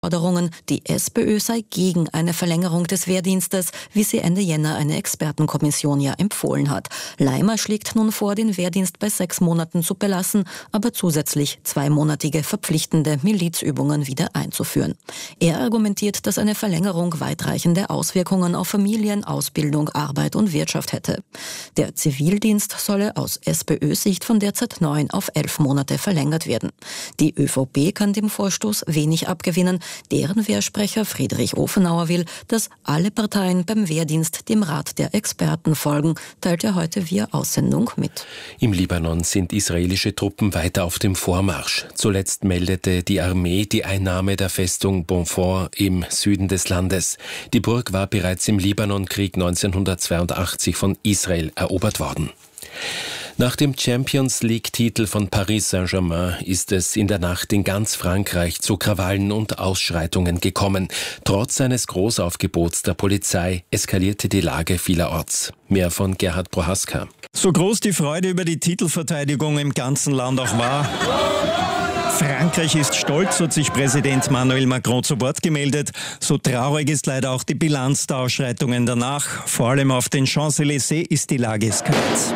Forderungen, die SPÖ sei gegen eine Verlängerung des Wehrdienstes, wie sie Ende Jänner eine Expertenkommission ja empfohlen hat. Laimer schlägt nun vor, den Wehrdienst bei 6 Monaten zu belassen, aber zusätzlich 2-monatige verpflichtende Milizübungen wieder einzuführen. Er argumentiert, dass eine Verlängerung weitreichende Auswirkungen auf Familien, Ausbildung, Arbeit und Wirtschaft hätte. Der Zivildienst solle aus SPÖ-Sicht von derzeit 9 auf 11 Monate verlängert werden. Die ÖVP kann dem Vorstoß wenig abgewinnen. Deren Wehrsprecher Friedrich Ofenauer will, dass alle Parteien beim Wehrdienst dem Rat der Experten folgen, teilt er heute via Aussendung mit. Im Libanon sind israelische Truppen weiter auf dem Vormarsch. Zuletzt meldete die Armee die Einnahme der Festung Bonfort im Süden des Landes. Die Burg war bereits im Libanonkrieg 1982 von Israel erobert worden. Nach dem Champions-League-Titel von Paris Saint-Germain ist es in der Nacht in ganz Frankreich zu Krawallen und Ausschreitungen gekommen. Trotz eines Großaufgebots der Polizei eskalierte die Lage vielerorts. Mehr von Gerhard Prohaska. So groß die Freude über die Titelverteidigung im ganzen Land auch war. Frankreich ist stolz, hat sich Präsident Emmanuel Macron zu Wort gemeldet. So traurig ist leider auch die Bilanz der Ausschreitungen danach. Vor allem auf den Champs-Élysées ist die Lage eskaliert.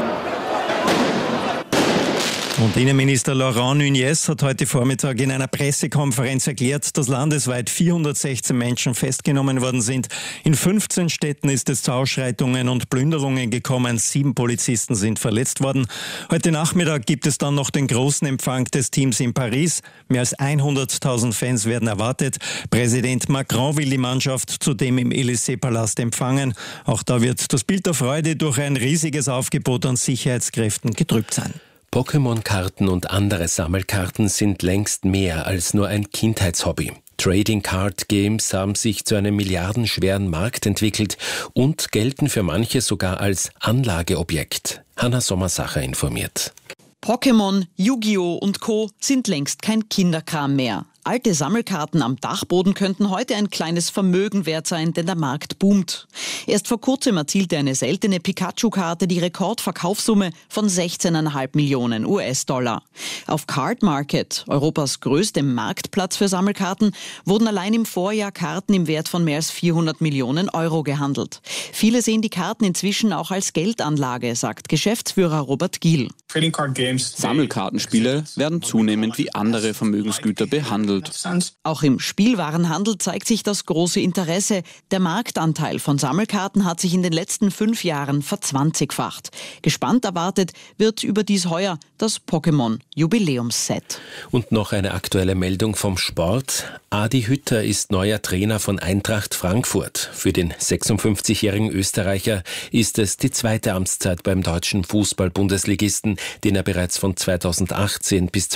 Und Innenminister Laurent Nunez hat heute Vormittag in einer Pressekonferenz erklärt, dass landesweit 416 Menschen festgenommen worden sind. In 15 Städten ist es zu Ausschreitungen und Plünderungen gekommen. 7 Polizisten sind verletzt worden. Heute Nachmittag gibt es dann noch den großen Empfang des Teams in Paris. Mehr als 100.000 Fans werden erwartet. Präsident Macron will die Mannschaft zudem im Élysée-Palast empfangen. Auch da wird das Bild der Freude durch ein riesiges Aufgebot an Sicherheitskräften getrübt sein. Pokémon-Karten und andere Sammelkarten sind längst mehr als nur ein Kindheitshobby. Trading Card Games haben sich zu einem milliardenschweren Markt entwickelt und gelten für manche sogar als Anlageobjekt. Hanna Sommersacher informiert. Pokémon, Yu-Gi-Oh! Und Co. sind längst kein Kinderkram mehr. Alte Sammelkarten am Dachboden könnten heute ein kleines Vermögen wert sein, denn der Markt boomt. Erst vor kurzem erzielte eine seltene Pikachu-Karte die Rekordverkaufssumme von 16,5 Millionen US-Dollar. Auf Card Market, Europas größtem Marktplatz für Sammelkarten, wurden allein im Vorjahr Karten im Wert von mehr als 400 Millionen Euro gehandelt. Viele sehen die Karten inzwischen auch als Geldanlage, sagt Geschäftsführer Robert Giel. Sammelkartenspiele werden zunehmend wie andere Vermögensgüter behandelt. Auch im Spielwarenhandel zeigt sich das große Interesse. Der Marktanteil von Sammelkarten hat sich in den letzten 5 Jahren verzwanzigfacht. Gespannt erwartet wird überdies heuer das Pokémon-Jubiläumsset. Und noch eine aktuelle Meldung vom Sport. Adi Hütter ist neuer Trainer von Eintracht Frankfurt. Für den 56-jährigen Österreicher ist es die zweite Amtszeit beim deutschen Fußball-Bundesligisten, den er bereits von 2018 bis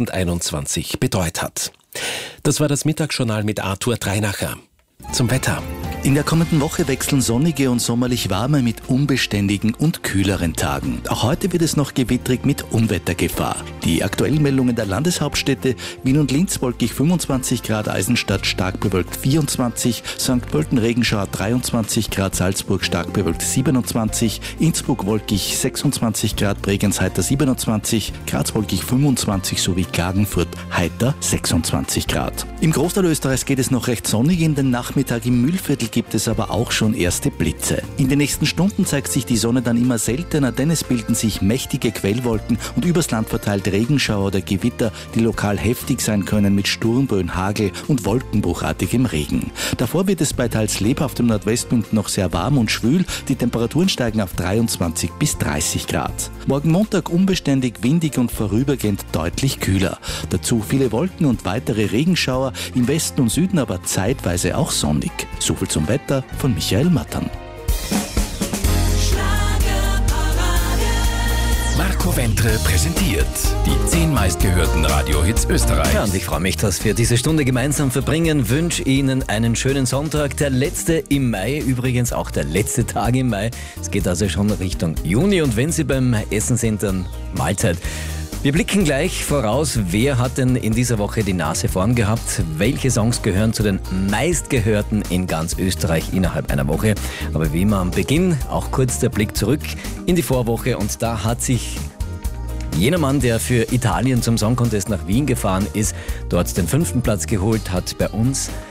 2021 betreut hat. Das war das Mittagsjournal mit Arthur Dreinacher. Zum Wetter. In der kommenden Woche wechseln sonnige und sommerlich warme mit unbeständigen und kühleren Tagen. Auch heute wird es noch gewittrig mit Unwettergefahr. Die aktuellen Meldungen der Landeshauptstädte: Wien und Linz wolkig 25 Grad, Eisenstadt stark bewölkt 24, St. Pölten Regenschauer 23 Grad, Salzburg stark bewölkt 27, Innsbruck wolkig 26 Grad, Bregenz heiter 27, Graz wolkig 25 sowie Klagenfurt heiter 26 Grad. Im Großteil Österreichs geht es noch recht sonnig, in den Nachmittag im Mühlviertel gibt es aber auch schon erste Blitze. In den nächsten Stunden zeigt sich die Sonne dann immer seltener, denn es bilden sich mächtige Quellwolken und übers Land verteilt Regenschauer oder Gewitter, die lokal heftig sein können mit Sturmböen, Hagel und wolkenbruchartigem Regen. Davor wird es bei teils lebhaftem Nordwestwind noch sehr warm und schwül. Die Temperaturen steigen auf 23 bis 30 Grad. Morgen Montag unbeständig, windig und vorübergehend deutlich kühler. Dazu viele Wolken und weitere Regenschauer, im Westen und Süden aber zeitweise auch sonnig. So viel zum Wetter von Michael Mattern. Marco Wentre präsentiert die 10 meistgehörten Radiohits Österreichs. Ja, und ich freue mich, dass wir diese Stunde gemeinsam verbringen. Wünsche Ihnen einen schönen Sonntag. Der letzte im Mai, übrigens auch der letzte Tag im Mai. Es geht also schon Richtung Juni und wenn Sie beim Essen sind, dann Mahlzeit. Wir blicken gleich voraus, wer hat denn in dieser Woche die Nase vorn gehabt? Welche Songs gehören zu den meistgehörten in ganz Österreich innerhalb einer Woche? Aber wie immer am Beginn auch kurz der Blick zurück in die Vorwoche. Und da hat sich jener Mann, der für Italien zum Song Contest nach Wien gefahren ist, dort den 5. Platz geholt, hat bei uns